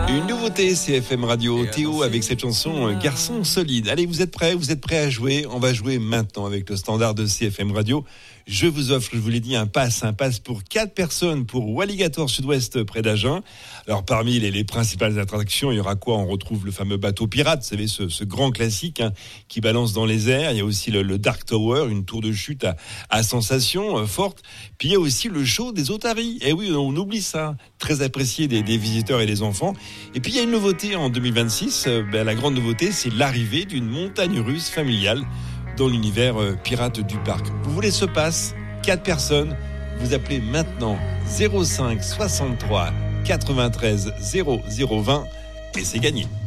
Une nouveauté CFM Radio, Théo avec cette chanson Garçon solide. Allez, vous êtes prêts à jouer? On va jouer maintenant avec le standard de CFM Radio. Je vous offre, je vous l'ai dit, un pass pour 4 personnes pour Walligator Sud-Ouest près d'Agen. Alors parmi les principales attractions, il y aura quoi? On retrouve le fameux bateau pirate, vous savez, ce grand classique qui balance dans les airs. Il y a aussi le Dark Tower, une tour de chute à sensation forte. Puis il y a aussi le show des otaries. Eh oui, on oublie ça, très apprécié des visiteurs et des enfants. Et puis il y a une nouveauté en 2026, la grande nouveauté, c'est l'arrivée d'une montagne russe familiale dans l'univers pirate du parc. Vous voulez ce pass? 4 personnes, vous appelez maintenant 05 63 93 0020 et c'est gagné.